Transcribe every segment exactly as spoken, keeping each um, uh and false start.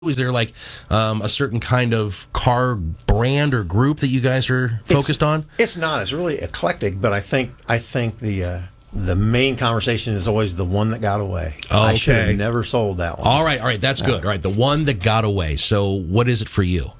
Is there like um, a certain kind of car brand or group that you guys are focused it's, on? It's not. It's really eclectic, but I think I think the uh, the main conversation is always the one that got away. Oh, I should okay. have never sold that one. All right, all right, that's good. All right, the one that got away. So, what is it for you?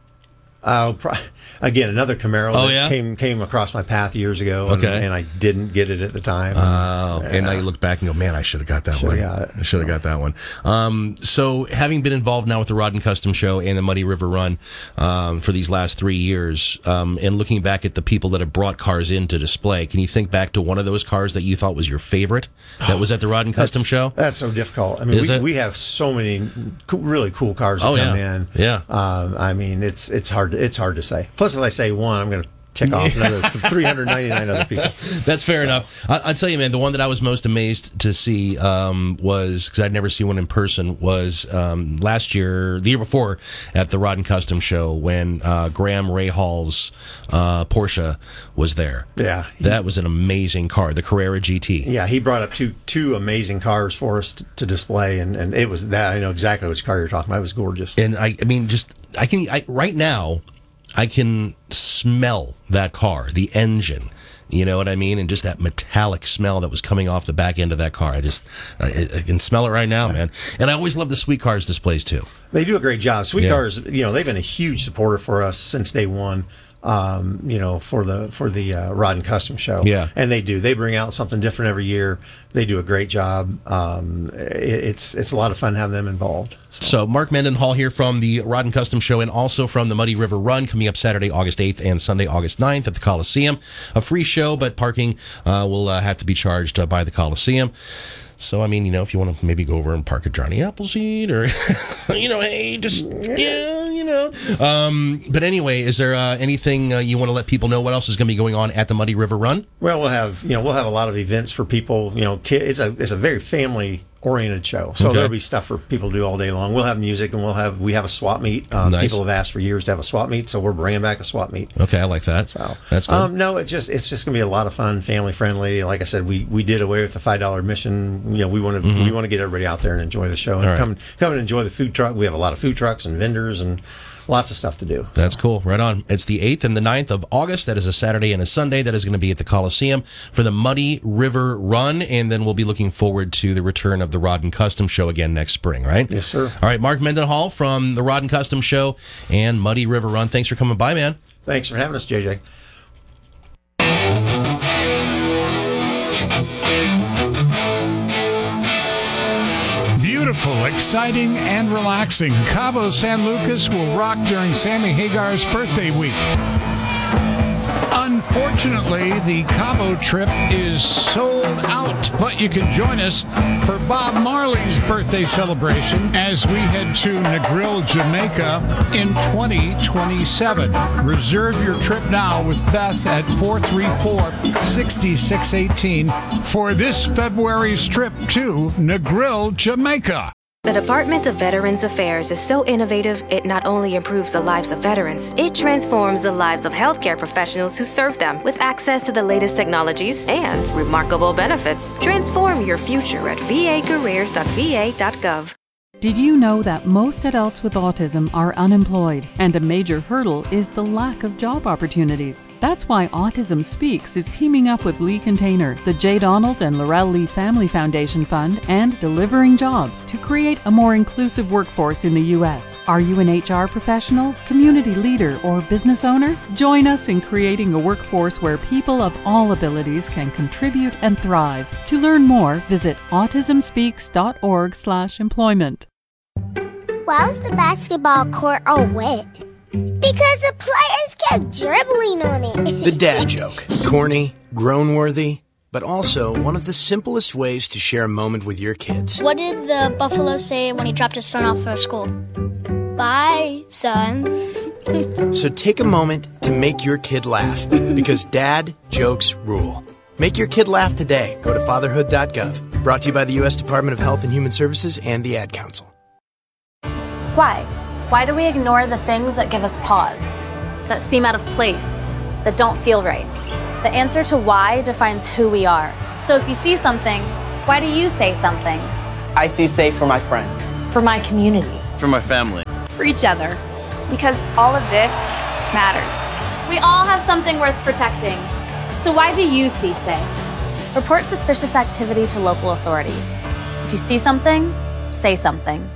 Uh, again, another Camaro oh, that yeah? came came across my path years ago, okay. and, and I didn't get it at the time. Oh, and, uh, and now you look back and go, man, I should have got that should've one. Got it. I should have got that one. Um, so, having been involved now with the Rod and Custom Show and the Muddy River Run um, for these last three years, um, and looking back at the people that have brought cars in to display, can you think back to one of those cars that you thought was your favorite that was at the Rod and Custom that's, Show? That's so difficult. I mean, Is we, it? we have so many cool, really cool cars that oh, come yeah. in. Yeah. Um, I mean, it's it's hard to, it's hard to say. Plus, if I say one, I'm going to tick off another three hundred ninety-nine other people. That's fair so. enough. I, I'll tell you, man, the one that I was most amazed to see um, was, because I'd never seen one in person, was um, last year, the year before, at the Rod and Custom Show when uh, Graham Rahall's uh, Porsche was there. Yeah. He, that was an amazing car, the Carrera G T. Yeah, he brought up two two amazing cars for us to, to display, and, and it was that. I know exactly which car you're talking about. It was gorgeous. And I, I mean, just, I can, I, right now, I can smell that car, the engine, you know what I mean? And just that metallic smell that was coming off the back end of that car. I just, I, I can smell it right now, man. And I always love the Sweet Cars displays, too. They do a great job. Sweet yeah. Cars, you know, they've been a huge supporter for us since day one. Um, you know, for the for the uh, Rod and Custom Show, yeah, and they do. They bring out something different every year. They do a great job. Um, it, it's it's a lot of fun having them involved. So. so, Mark Mendenhall here from the Rod and Custom Show, and also from the Muddy River Run, coming up Saturday, August eighth, and Sunday, August ninth, at the Coliseum. A free show, but parking uh, will uh, have to be charged uh, by the Coliseum. So, I mean, you know, if you want to maybe go over and park at Johnny Appleseed or, you know, hey, just, yeah, you know. Um, but anyway, is there uh, anything uh, you want to let people know? What else is going to be going on at the Muddy River Run? Well, we'll have, you know, we'll have a lot of events for people. You know, it's a it's a very family oriented show, so okay. there'll be stuff for people to do all day long. We'll have music, and we'll have we have a swap meet. Um, nice. People have asked for years to have a swap meet, so we're bringing back a swap meet. Okay, I like that. So that's good. Um, no, it's just it's just gonna be a lot of fun, family friendly. Like I said, we, we did away with the five dollar admission. You know, we want to mm-hmm. we want to get everybody out there and enjoy the show and right. come come and enjoy the food truck. We have a lot of food trucks and vendors and lots of stuff to do. That's so. Cool. Right on. It's the eighth and the ninth of August. That is a Saturday and a Sunday. That is going to be at the Coliseum for the Muddy River Run. And then we'll be looking forward to the return of the Rod and Custom Show again next spring, right? Yes, sir. All right. Mark Mendenhall from the Rod and Custom Show and Muddy River Run. Thanks for coming by, man. Thanks for having us, J J. Beautiful, exciting, and relaxing. Cabo San Lucas will rock during Sammy Hagar's birthday week. Unfortunately, the Cabo trip is sold out, but you can join us for Bob Marley's birthday celebration as we head to Negril, Jamaica in twenty twenty-seven. Reserve your trip now with Beth at four three four, six six one eight for this February's trip to Negril, Jamaica. The Department of Veterans Affairs is so innovative, it not only improves the lives of veterans, it transforms the lives of healthcare professionals who serve them with access to the latest technologies and remarkable benefits. Transform your future at v a careers dot v a dot gov. Did you know that most adults with autism are unemployed, and a major hurdle is the lack of job opportunities? That's why Autism Speaks is teaming up with Lee Container, the J. Donald and Laurel Lee Family Foundation Fund, and Delivering Jobs to create a more inclusive workforce in the U S. Are you an H R professional, community leader, or business owner? Join us in creating a workforce where people of all abilities can contribute and thrive. To learn more, visit autism speaks dot org slash employment. Why was the basketball court all wet? Because the players kept dribbling on it. The dad joke. Corny, groan-worthy, but also one of the simplest ways to share a moment with your kids. What did the buffalo say when he dropped his son off at school? Bye, son. So take a moment to make your kid laugh, because dad jokes rule. Make your kid laugh today. Go to fatherhood dot gov. Brought to you by the U S Department of Health and Human Services and the Ad Council. Why? Why do we ignore the things that give us pause, that seem out of place, that don't feel right? The answer to why defines who we are. So if you see something, why do you say something? I see safe for my friends. For my community. for my family. For each other. Because all of this matters. We all have something worth protecting. So why do you C S A? Report suspicious activity to local authorities. If you see something, say something.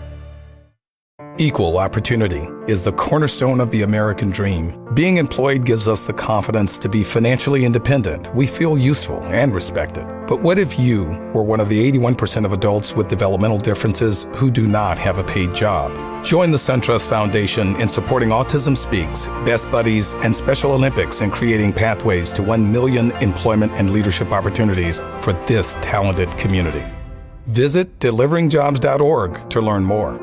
Equal opportunity is the cornerstone of the American dream. Being employed gives us the confidence to be financially independent. We feel useful and respected. But what if you were one of the eighty-one percent of adults with developmental differences who do not have a paid job? Join the SunTrust Foundation in supporting Autism Speaks, Best Buddies, and Special Olympics in creating pathways to one million employment and leadership opportunities for this talented community. Visit delivering jobs dot org to learn more.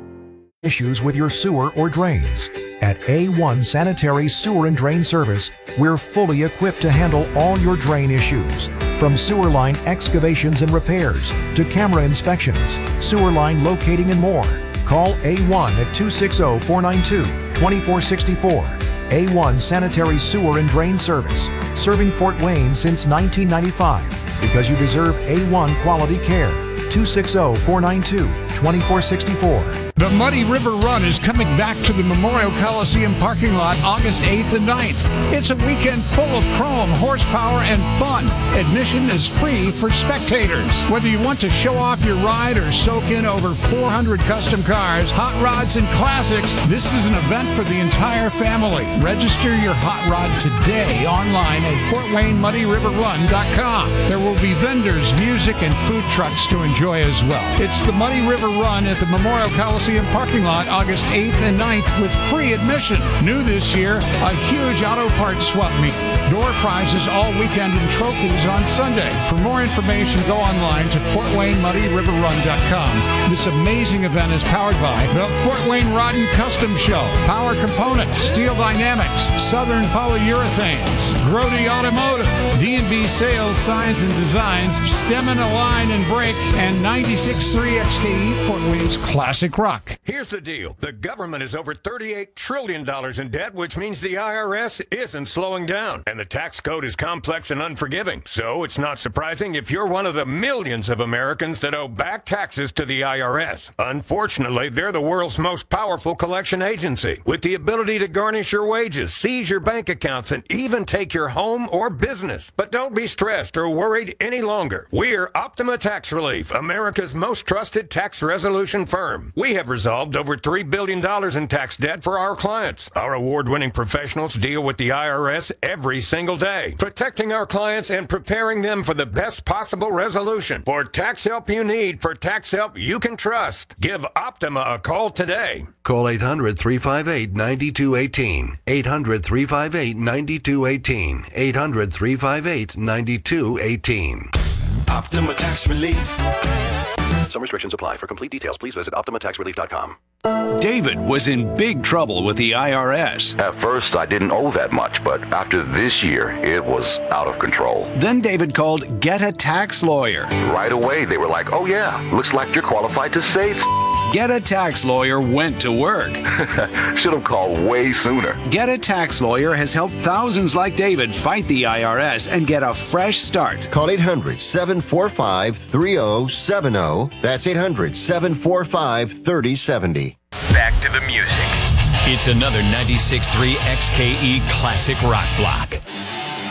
Issues with your sewer or drains. At A one Sanitary Sewer and Drain Service, we're fully equipped to handle all your drain issues. From sewer line excavations and repairs to camera inspections, sewer line locating and more. Call A one at two six zero, four nine two, two four six four. A one Sanitary Sewer and Drain Service, serving Fort Wayne since nineteen ninety-five because you deserve A one quality care. two six zero, four nine two, two four six four. The Muddy River Run is coming back to the Memorial Coliseum parking lot August eighth and ninth. It's a weekend full of chrome, horsepower, and fun. Admission is free for spectators. Whether you want to show off your ride or soak in over four hundred custom cars, hot rods, and classics, this is an event for the entire family. Register your hot rod today online at fort wayne muddy river run dot com. There will be vendors, music, and food trucks to enjoy as well. It's the Muddy River Run at the Memorial Coliseum parking lot August eighth and ninth with free admission. New this year, a huge auto parts swap meet. Door prizes all weekend and trophies on Sunday. For more information, go online to fort wayne muddy river run dot com. This amazing event is powered by the Fort Wayne Rod and Custom Show, Power Components, Steel Dynamics, Southern Polyurethanes, Grody Automotive, D and B Sales, Signs and Designs, Stemmen Align and Brake, and ninety-six point three X K E, Fort Wayne's classic rock. Here's the deal. The government is over thirty-eight trillion dollars in debt, which means the I R S isn't slowing down. And the tax code is complex and unforgiving. So it's not surprising if you're one of the millions of Americans that owe back taxes to the I R S. Unfortunately, they're the world's most powerful collection agency, with the ability to garnish your wages, seize your bank accounts, and even take your home or business. But don't be stressed or worried any longer. We're Optima Tax Relief, America's most trusted tax resolution firm. We have resolved over three billion dollars in tax debt for our clients. Our award-winning professionals deal with the I R S every single day, protecting our clients and preparing them for the best possible resolution. For tax help you need, for tax help you can trust, give Optima a call today. Call eight hundred, three five eight, nine two one eight. eight hundred, three five eight, nine two one eight. eight hundred, three five eight, nine two one eight. Optima Tax Relief. Some restrictions apply. For complete details, please visit optima tax relief dot com. David was in big trouble with the I R S. At first, I didn't owe that much, but after this year, it was out of control. Then David called Get a Tax Lawyer. Right away, they were like, oh yeah, looks like you're qualified to save. Get a Tax Lawyer went to work. Should have called way sooner. Get a Tax Lawyer has helped thousands like David fight the I R S and get a fresh start. Call eight hundred, seven four five, three zero seven zero. That's eight hundred, seven four five, three zero seven zero. Back to the music. It's another ninety-six point three X K E Classic Rock Block.